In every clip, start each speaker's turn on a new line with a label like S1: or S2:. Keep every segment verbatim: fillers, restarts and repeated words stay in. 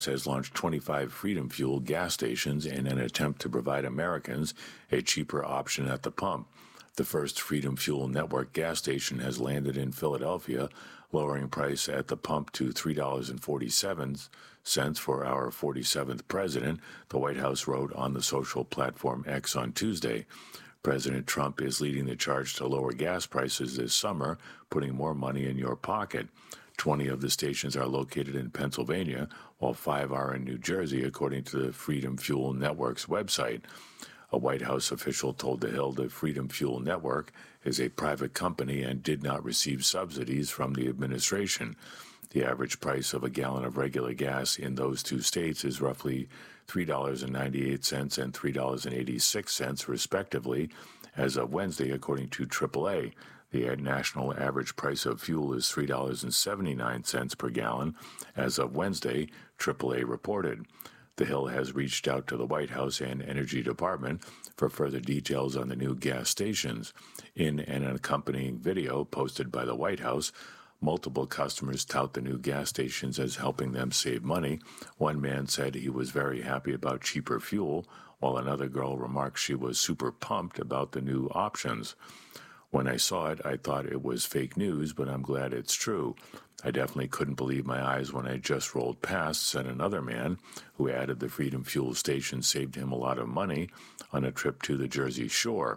S1: has launched twenty-five Freedom Fuel gas stations in an attempt to provide Americans a cheaper option at the pump. The first Freedom Fuel Network gas station has landed in Philadelphia, lowering price at the pump to three dollars and forty-seven cents for our forty-seventh president, the White House wrote on the social platform X on Tuesday. President Trump is leading the charge to lower gas prices this summer, putting more money in your pocket. twenty of the stations are located in Pennsylvania, while five are in New Jersey, according to the Freedom Fuel Network's website. A White House official told The Hill the Freedom Fuel Network is a private company and did not receive subsidies from the administration. The average price of a gallon of regular gas in those two states is roughly three dollars and ninety-eight cents and three dollars and eighty-six cents, respectively, as of Wednesday, according to triple A. The national average price of fuel is three dollars and seventy-nine cents per gallon, as of Wednesday, triple A reported. The Hill has reached out to the White House and Energy Department for further details on the new gas stations. In an accompanying video posted by the White House, multiple customers tout the new gas stations as helping them save money. One man said he was very happy about cheaper fuel, while another girl remarked she was super pumped about the new options. When I saw it, I thought it was fake news, but I'm glad it's true. I definitely couldn't believe my eyes when I just rolled past, said another man, who added the Freedom Fuel station saved him a lot of money on a trip to the Jersey Shore.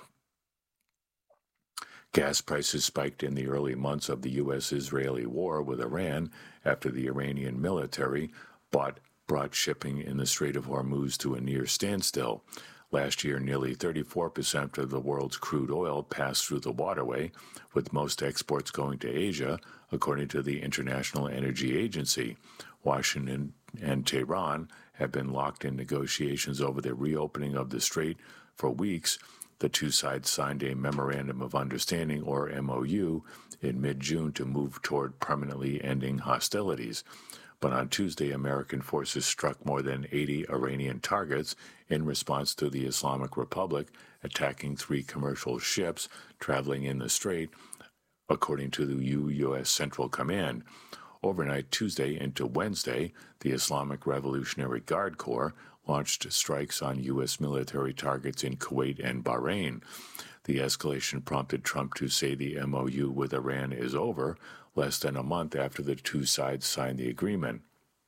S1: Gas prices spiked in the early months of the U S-Israeli war with Iran after the Iranian military bought, brought shipping in the Strait of Hormuz to a near standstill. Last year, nearly thirty-four percent of the world's crude oil passed through the waterway, with most exports going to Asia, according to the International Energy Agency. Washington and Tehran have been locked in negotiations over the reopening of the strait for weeks. The two sides signed a Memorandum of Understanding, or M O U, in mid-June to move toward permanently ending hostilities. But on Tuesday, American forces struck more than eighty Iranian targets in response to the Islamic Republic attacking three commercial ships traveling in the strait, according to the U S Central Command. Overnight Tuesday into Wednesday, the Islamic Revolutionary Guard Corps launched strikes on U S military targets in Kuwait and Bahrain. The escalation prompted Trump to say the M O U with Iran is over, less than a month after the two sides signed the agreement.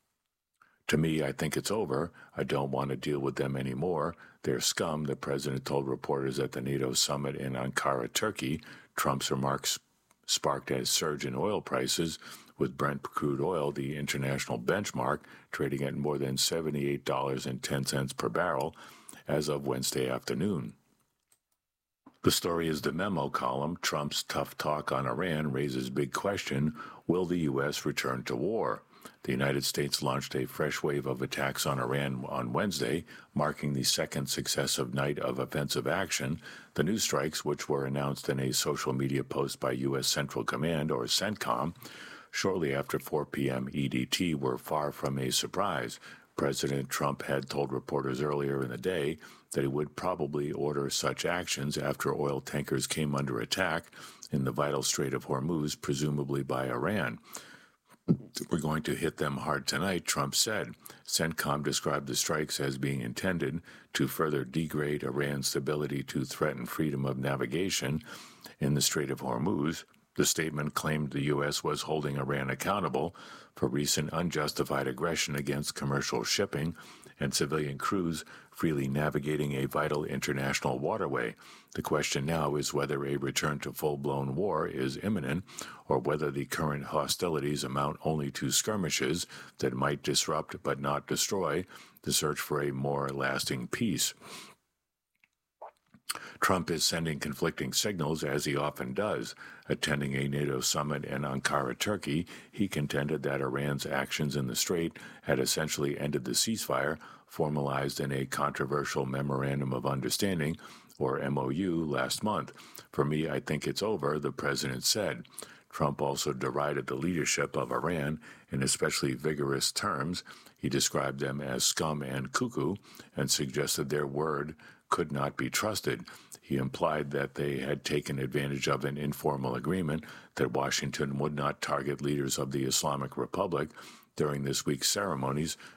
S1: To me, I think it's over. I don't want to deal with them anymore. They're scum, the president told reporters at the NATO summit in Ankara, Turkey. Trump's remarks sparked a surge in oil prices, with Brent crude oil, the international benchmark, trading at more than seventy-eight dollars and ten cents per barrel as of Wednesday afternoon. The story is the memo column. Trump's tough talk on Iran raises big question, will the U S return to war? The United States launched a fresh wave of attacks on Iran on Wednesday, marking the second successive night of offensive action. The new strikes, which were announced in a social media post by U S Central Command, or CENTCOM, shortly after four p.m. E D T, were far from a surprise. President Trump had told reporters earlier in the day that he would probably order such actions after oil tankers came under attack in the vital Strait of Hormuz, presumably by Iran. We're going to hit them hard tonight, Trump said. CENTCOM described the strikes as being intended to further degrade Iran's ability to threaten freedom of navigation in the Strait of Hormuz. The statement claimed the U S was holding Iran accountable for recent unjustified aggression against commercial shipping and civilian crews freely navigating a vital international waterway. The question now is whether a return to full-blown war is imminent or whether the current hostilities amount only to skirmishes that might disrupt but not destroy the search for a more lasting peace. Trump is sending conflicting signals, as he often does. Attending a NATO summit in Ankara, Turkey, he contended that Iran's actions in the strait had essentially ended the ceasefire, formalized in a controversial Memorandum of Understanding, or M O U, last month. For me, I think it's over, the president said. Trump also derided the leadership of Iran in especially vigorous terms. He described them as scum and cuckoo and suggested their word could not be trusted. He implied that they had taken advantage of an informal agreement that Washington would not target leaders of the Islamic Republic During this week's ceremonies,